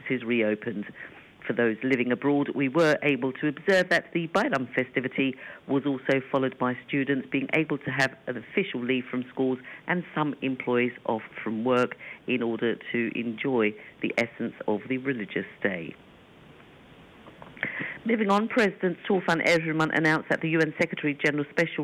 offices reopened. For those living abroad, we were able to observe that the Bayram festivity was also followed by students being able to have an official leave from schools and some employees off from work in order to enjoy the essence of the religious day. Moving on, President Tufan Erhürman announced that the UN Secretary-General Special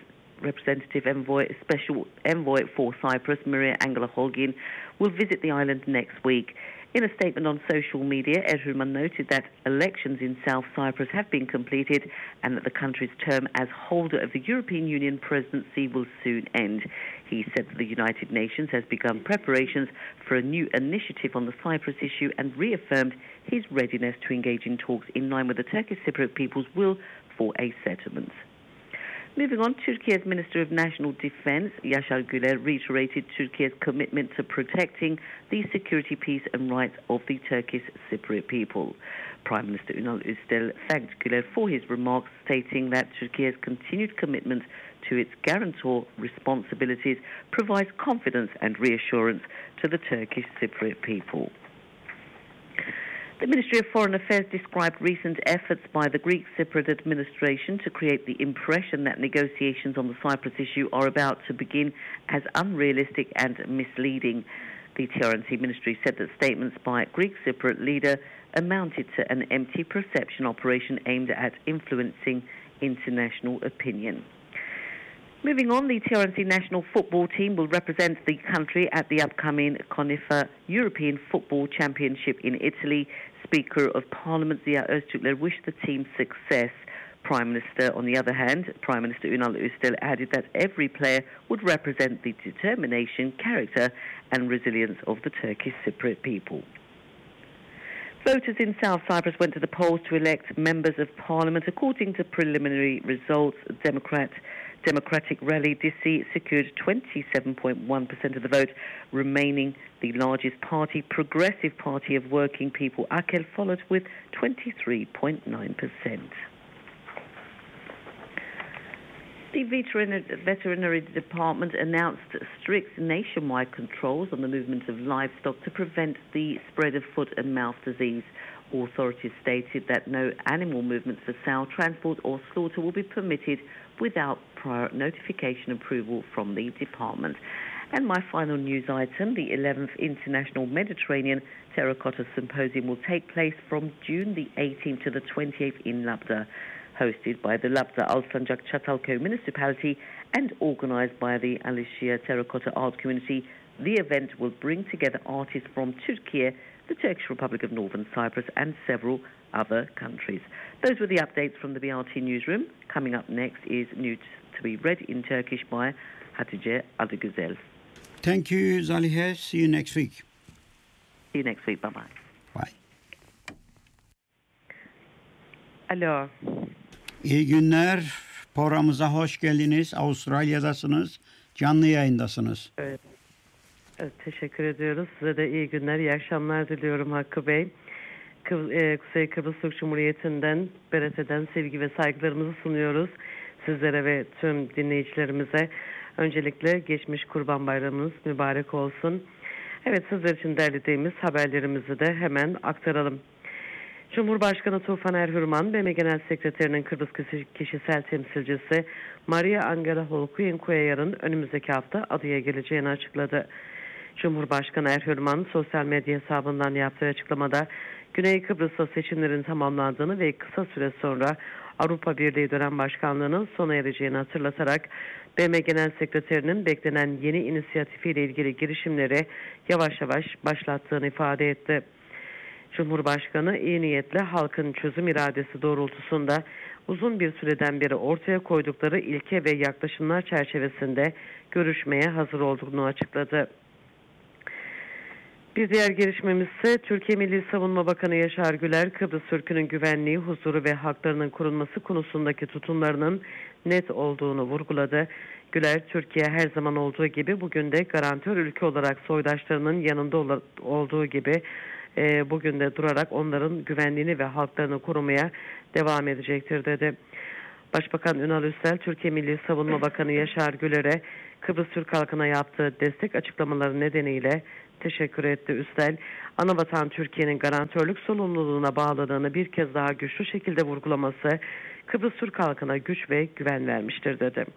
Special Envoy for Cyprus, Maria Angela Holguin, will visit the island next week. In a statement on social media, Erhürman noted that elections in South Cyprus have been completed and that the country's term as holder of the European Union presidency will soon end. He said that the United Nations has begun preparations for a new initiative on the Cyprus issue and reaffirmed his readiness to engage in talks in line with the Turkish Cypriot people's will for a settlement. Moving on, Turkey's Minister of National Defense, Yaşar Güler, reiterated Turkey's commitment to protecting the security, peace and rights of the Turkish Cypriot people. Prime Minister Ünal Üstel thanked Güler for his remarks, stating that Turkey's continued commitment to its guarantor responsibilities provides confidence and reassurance to the Turkish Cypriot people. The Ministry of Foreign Affairs described recent efforts by the Greek Cypriot administration to create the impression that negotiations on the Cyprus issue are about to begin as unrealistic and misleading. The TRNC ministry said that statements by a Greek Cypriot leader amounted to an empty perception operation aimed at influencing international opinion. Moving on, the TRNC national football team will represent the country at the upcoming CONIFA European Football Championship in Italy. Speaker of Parliament Ziya Öztürkler wished the team success. Prime Minister, on the other hand, Prime Minister Ünal Üstel added that every player would represent the determination, character and resilience of the Turkish Cypriot people. Voters in South Cyprus went to the polls to elect members of Parliament. According to preliminary results, Democratic Rally Disi secured 27.1% of the vote, remaining the largest party. Progressive Party of Working People, AKEL, followed with 23.9%. The veterinary department announced strict nationwide controls on the movement of livestock to prevent the spread of foot and mouth disease. Authorities stated that no animal movements for sale, transport or slaughter will be permitted without prior notification approval from the department. And my final news item, the 11th International Mediterranean Terracotta Symposium will take place from June the 18th to the 28th in Labda, hosted by the Labda Alsancak Çatalköy Municipality and organised by the Alişya Terracotta Art Community. The event will bring together artists from Turkey, the Turkish Republic of Northern Cyprus and several other countries. Those were the updates from the BRT Newsroom. Coming up next is news to be read in Turkish by Hatice Adıgüzel. Thank you, Zalihe. See you next week. See you next week. Bye-bye. Bye. Alo. İyi günler. Programımıza hoş geldiniz. Avustralya'dasınız. Canlı yayındasınız. Evet. Evet, teşekkür ediyoruz. Size de iyi günler, iyi akşamlar diliyorum Hakkı Bey. Kuzey Kıbrıs Türk Cumhuriyeti'nden, BRT'den sevgi ve saygılarımızı sunuyoruz sizlere ve tüm dinleyicilerimize. Öncelikle geçmiş Kurban Bayramınız mübarek olsun. Evet, sizler için derlediğimiz haberlerimizi de hemen aktaralım. Cumhurbaşkanı Tufan Erhürman, BM Genel Sekreterinin Kıbrıs kişisel temsilcisi Maria Angela Holguin-Cuellar'ın önümüzdeki hafta adaya geleceğini açıkladı. Cumhurbaşkanı Erhürman sosyal medya hesabından yaptığı açıklamada Güney Kıbrıs'ta seçimlerin tamamlandığını ve kısa süre sonra Avrupa Birliği dönem başkanlığının sona ereceğini hatırlatarak BM Genel Sekreterinin beklenen yeni inisiyatifiyle ilgili girişimleri yavaş yavaş başlattığını ifade etti. Cumhurbaşkanı iyi niyetle halkın çözüm iradesi doğrultusunda uzun bir süreden beri ortaya koydukları ilke ve yaklaşımlar çerçevesinde görüşmeye hazır olduğunu açıkladı. Bir diğer gelişmemiz ise Türkiye Milli Savunma Bakanı Yaşar Güler, Kıbrıs Türk'ünün güvenliği, huzuru ve haklarının korunması konusundaki tutumlarının net olduğunu vurguladı. Güler, Türkiye her zaman olduğu gibi bugün de garantör ülke olarak soydaşlarının yanında olduğu gibi bugün de durarak onların güvenliğini ve halklarını korumaya devam edecektir dedi. Başbakan Ünal Üstel, Türkiye Milli Savunma Bakanı Yaşar Güler'e Kıbrıs Türk halkına yaptığı destek açıklamaları nedeniyle teşekkür etti. Üstel, Anavatan Türkiye'nin garantörlük sorumluluğuna bağladığını bir kez daha güçlü şekilde vurgulaması Kıbrıs Türk halkına güç ve güven vermiştir dedi.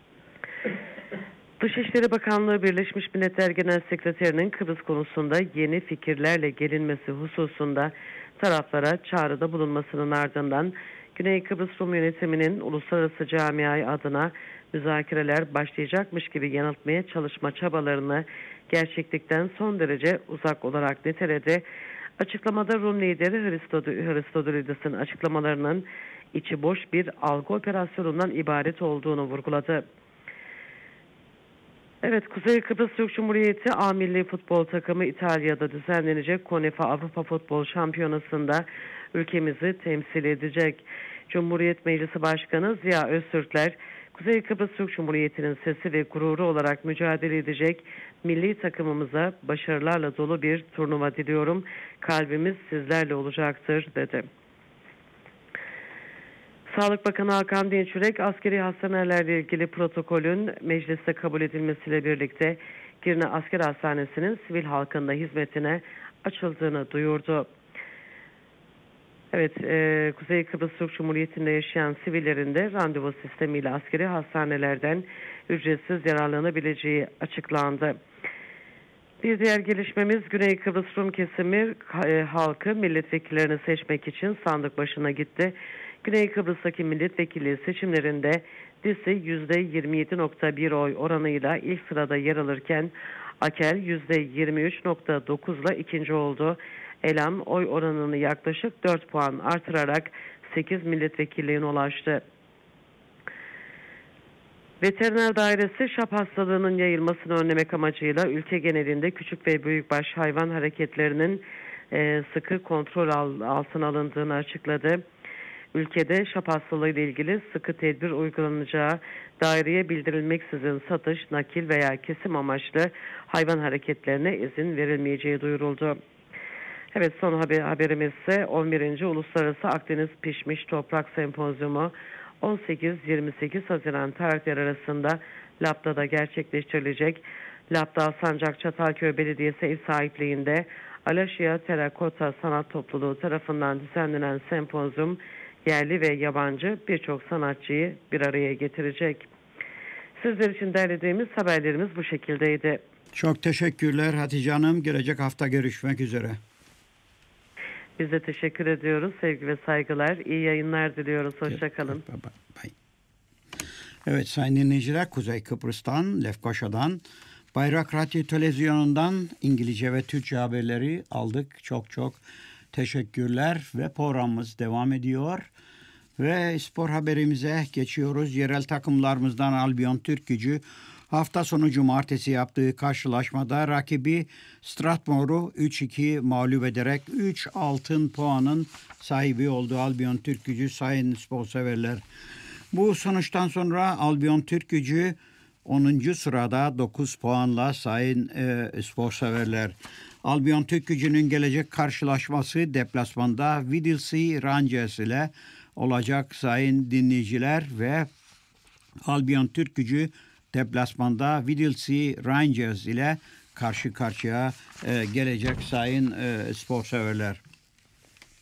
Dışişleri Bakanlığı Birleşmiş Milletler Genel Sekreterinin Kıbrıs konusunda yeni fikirlerle gelinmesi hususunda taraflara çağrıda bulunmasının ardından Güney Kıbrıs Rum yönetiminin uluslararası camiayı adına müzakereler başlayacakmış gibi yanıltmaya çalışma çabalarını gerçeklikten son derece uzak olarak niteledi. Açıklamada Rum lideri Hristodulidis'in açıklamalarının içi boş bir algı operasyonundan ibaret olduğunu vurguladı. Evet, Kuzey Kıbrıs Türk Cumhuriyeti A Milli Futbol Takımı İtalya'da düzenlenecek CONEFA Avrupa Futbol Şampiyonası'nda ülkemizi temsil edecek. Cumhuriyet Meclisi Başkanı Ziya Öztürkler, Kuzey Kıbrıs Türk Cumhuriyeti'nin sesi ve gururu olarak mücadele edecek milli takımımıza başarılarla dolu bir turnuva diliyorum. Kalbimiz sizlerle olacaktır dedi. Sağlık Bakanı Hakan Dinçürek, askeri hastanelerle ilgili protokolün mecliste kabul edilmesiyle birlikte Girne Asker Hastanesi'nin sivil halkında hizmetine açıldığını duyurdu. Evet, Kuzey Kıbrıs Türk Cumhuriyeti'nde yaşayan sivillerin de randevu sistemiyle askeri hastanelerden ücretsiz yararlanabileceği açıklandı. Bir diğer gelişmemiz, Güney Kıbrıs Rum kesimi halkı milletvekillerini seçmek için sandık başına gitti. Güney Kıbrıs'taki milletvekili seçimlerinde DİSİ %27.1 oy oranıyla ilk sırada yer alırken AKEL %23.9 ile ikinci oldu. ELAM oy oranını yaklaşık 4 puan artırarak 8 milletvekilliğine ulaştı. Veteriner Dairesi şap hastalığının yayılmasını önlemek amacıyla ülke genelinde küçük ve büyükbaş hayvan hareketlerinin sıkı kontrol altına alındığını açıkladı. Ülkede şap hastalığı ile ilgili sıkı tedbir uygulanacağı, daireye bildirilmeksizin satış, nakil veya kesim amaçlı hayvan hareketlerine izin verilmeyeceği duyuruldu. Evet, son haberimiz ise 11. Uluslararası Akdeniz Pişmiş Toprak Sempozyumu 18-28 Haziran tarihleri arasında Lapta'da gerçekleştirilecek. Lapta Alsancak Çatalköy Belediyesi ev sahipliğinde Alaşya Terakota Sanat Topluluğu tarafından düzenlenen sempozyum yerli ve yabancı birçok sanatçıyı bir araya getirecek. Sizler için derlediğimiz haberlerimiz bu şekildeydi. Çok teşekkürler Hatice Hanım. Gelecek hafta görüşmek üzere. Biz de teşekkür ediyoruz. Sevgi ve saygılar. İyi yayınlar diliyoruz. Hoşça kalın. Bye. Evet sayın dinleyiciler, Kuzey Kıbrıs'tan, Lefkoşa'dan, Bayrak Radyo Televizyonu'ndan İngilizce ve Türkçe haberleri aldık. Çok teşekkürler ve programımız devam ediyor. Ve spor haberimize geçiyoruz. Yerel takımlarımızdan Albion Türkgücü hafta sonu cumartesi yaptığı karşılaşmada rakibi Strathmore'u 3-2 mağlup ederek 3 altın puanın sahibi oldu Albion Türkgücü sayın sporseverler. Bu sonuçtan sonra Albion Türkgücü 10. sırada 9 puanla sayın sporseverler. Albion Türkgücü'nün gelecek karşılaşması deplasmanda Whittlesea Rangers ile olacak sayın dinleyiciler ve Albion Türkgücü deplasmanda Whittlesea Rangers ile karşı karşıya gelecek sayın sporseverler.